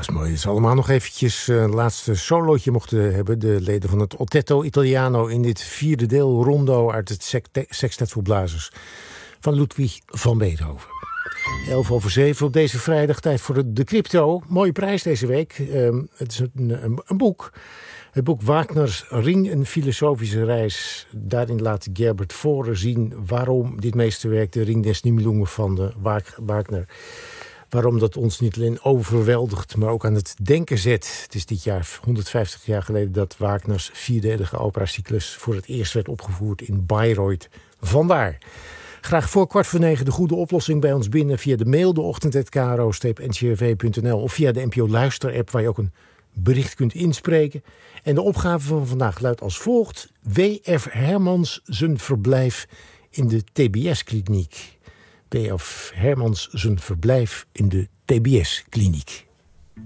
is mooi. Het is allemaal nog eventjes een laatste solootje mochten hebben. De leden van het Otetto Italiano in dit vierde deel rondo uit het Sextet voor Blazers van Ludwig van Beethoven. 7:11 op deze vrijdag, tijd voor de crypto. Mooie prijs deze week. Het is een boek. Het boek Wagners Ring, een filosofische reis. Daarin laat Gerbert Vorer zien waarom dit meesterwerk, de Ring des Nibelungen van de Wagner, waarom dat ons niet alleen overweldigt, maar ook aan het denken zet. Het is dit jaar 150 jaar geleden dat Wagners vierdelige operacyclus voor het eerst werd opgevoerd in Bayreuth. Vandaar. Graag voor 8:45 de goede oplossing bij ons binnen via de mail deochtend@kro-ncrv.nl of via de NPO Luister-app waar je ook een bericht kunt inspreken. En de opgave van vandaag luidt als volgt: W.F. Hermans zijn verblijf in de TBS-kliniek. W.F. Hermans zijn verblijf in de TBS-kliniek.